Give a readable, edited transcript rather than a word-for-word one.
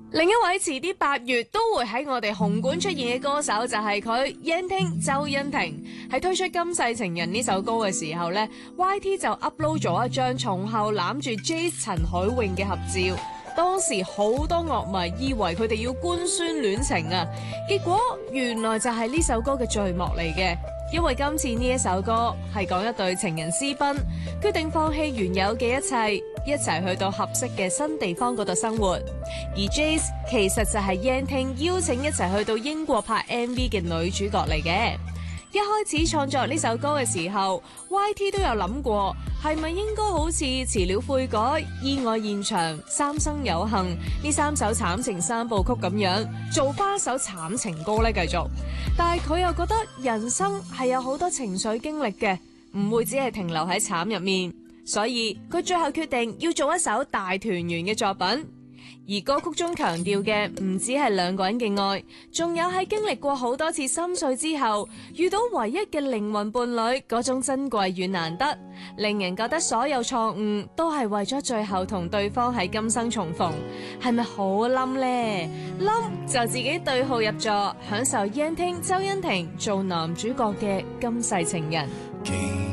另一位遲啲8月都會喺我哋紅館出現嘅歌手就係佢燕聽周欣婷。喺推出《今世情人》呢首歌嘅時候呢 YT 就 upload 咗一張從後攬住 Jace 陳海詠嘅合照。當時好多樂迷以為佢哋要官宣戀情啊，結果原來就係呢首歌嘅序幕嚟嘅。因為今次呢一首歌係講一對情人私奔，決定放棄原有嘅一切，一齊去到合適嘅新地方嗰度生活。而 Jace 其實就係燕聽邀請一齊去到英國拍 MV 嘅女主角嚟嘅。一開始創作呢首歌嘅時候 YT 都有諗過係咪應該好似辭了悔改、意外現場、三生有幸呢3首慘情3部曲咁樣做翻一首慘情歌呢？繼續，但係佢又覺得人生係有好多情緒經歷嘅，唔會只係停留喺慘入面，所以佢最後決定要做一首大團圓嘅作品。而歌曲中強調嘅唔止係兩個人嘅愛，仲有喺經歷過好多次心碎之後，遇到唯一嘅靈魂伴侶嗰種珍貴與難得，令人覺得所有錯誤都係為咗最後同對方喺今生重逢，係咪好冧呢？冧就自己對號入座，享受燕聽周欣婷做男主角嘅今世情人。